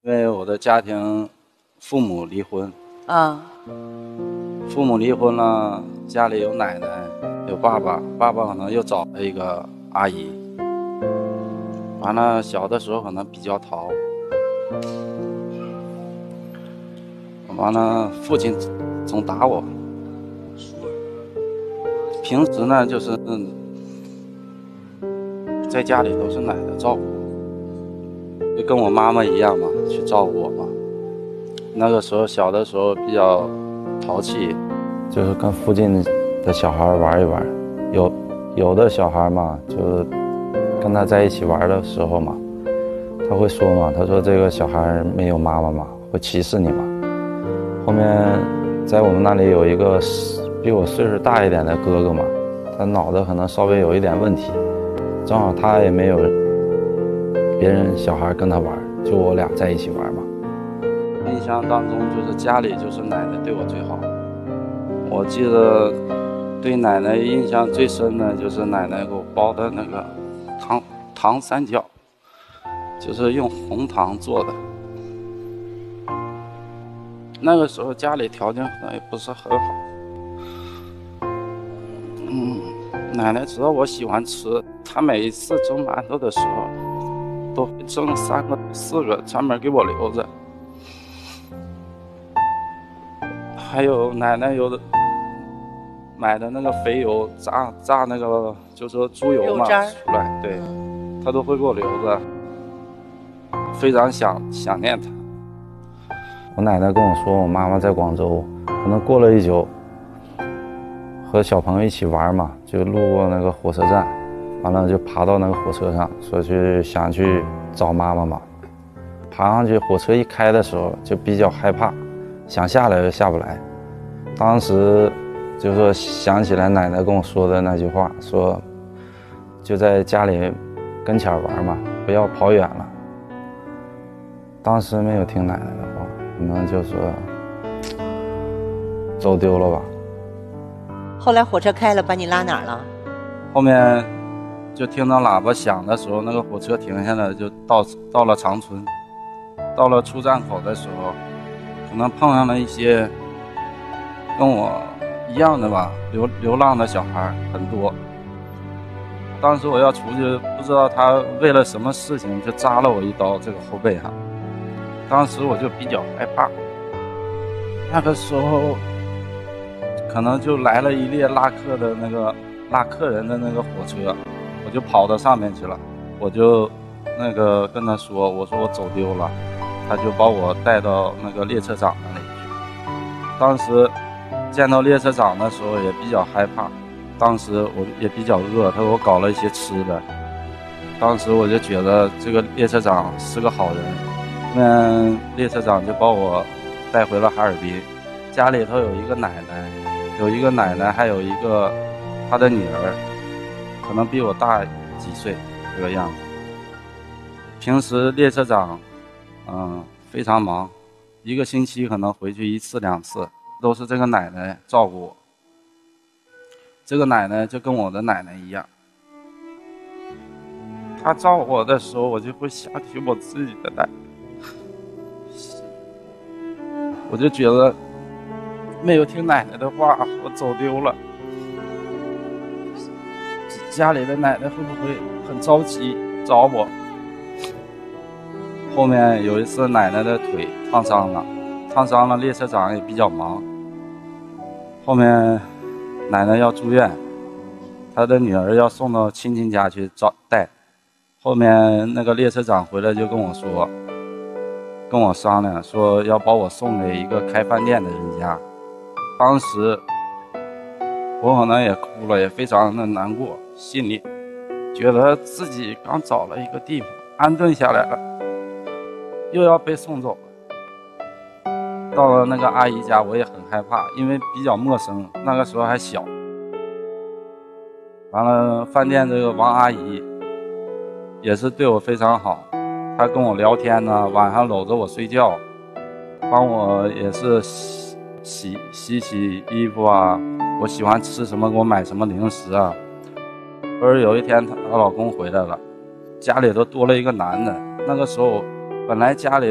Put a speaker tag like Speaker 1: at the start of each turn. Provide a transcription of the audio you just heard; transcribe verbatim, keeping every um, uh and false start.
Speaker 1: 因为我的家庭，父母离婚，
Speaker 2: 啊，
Speaker 1: 父母离婚了，家里有奶奶，有爸爸，爸爸可能又找了一个阿姨。完了，小的时候可能比较淘，完了，父亲总打我。平时呢，就是在家里都是奶奶照顾我，就跟我妈妈一样嘛，去照顾我嘛。那个时候小的时候比较淘气，就是跟附近的小孩玩一玩。有有的小孩嘛，就是跟他在一起玩的时候嘛，他会说嘛，他说这个小孩没有妈妈嘛，会歧视你嘛。后面在我们那里有一个比我岁数大一点的哥哥嘛，他脑子可能稍微有一点问题，正好他也没有别人小孩跟他玩，就我俩在一起玩嘛。印象当中就是家里就是奶奶对我最好。我记得对奶奶印象最深的就是奶奶给我包的那个糖糖三角，就是用红糖做的。那个时候家里条件可能也不是很好，嗯，奶奶知道我喜欢吃，她每一次蒸馒头的时候都会蒸三个四个专门给我留着。还有奶奶有的买的那个肥油炸炸那个就是说猪油嘛出来，对，她都会给我留着，非常想想念她。我奶奶跟我说，我妈妈在广州，可能过了一宿，和小朋友一起玩嘛，就路过那个火车站，完了就爬到那个火车上，说去想去找妈妈嘛。爬上去，火车一开的时候就比较害怕，想下来又下不来。当时就说想起来奶奶跟我说的那句话，说就在家里跟前玩嘛，不要跑远了。当时没有听奶奶的话，可能就说走丢了吧。
Speaker 2: 后来火车开了，把你拉哪儿了？
Speaker 1: 后面就听到喇叭响的时候，那个火车停下来，就到到了长春。到了出站口的时候，可能碰上了一些跟我一样的吧，流流浪的小孩很多。当时我要出去，不知道他为了什么事情就扎了我一刀，这个后背上。当时我就比较害怕。那个时候可能就来了一列拉客的那个拉客人的那个火车，我就跑到上面去了。我就那个跟他说，我说我走丢了。他就把我带到那个列车长那里去。当时见到列车长的时候也比较害怕，当时我也比较饿，他给我搞了一些吃的。当时我就觉得这个列车长是个好人，那列车长就把我带回了哈尔滨。家里头有一个奶奶，有一个奶奶，还有一个她的女儿，可能比我大几岁这个样子。平时列车长嗯，非常忙，一个星期可能回去一次两次，都是这个奶奶照顾我。这个奶奶就跟我的奶奶一样，她照顾我的时候，我就会想起我自己的奶奶，我就觉得没有听奶奶的话，我走丢了。家里的奶奶会不会很着急找我？后面有一次奶奶的腿烫伤了，烫伤了，列车长也比较忙。后面奶奶要住院，她的女儿要送到亲戚家去找带。后面那个列车长回来就跟我说，跟我商量说要把我送给一个开饭店的人家。当时我可能也哭了，也非常的难过，心里觉得自己刚找了一个地方安顿下来了，又要被送走了。到了那个阿姨家，我也很害怕，因为比较陌生，那个时候还小。完了，饭店这个王阿姨也是对我非常好，她跟我聊天呢，晚上搂着我睡觉，帮我也是洗洗洗洗衣服啊，我喜欢吃什么给我买什么零食啊。不是有一天她老公回来了，家里头多了一个男的，那个时候本来家里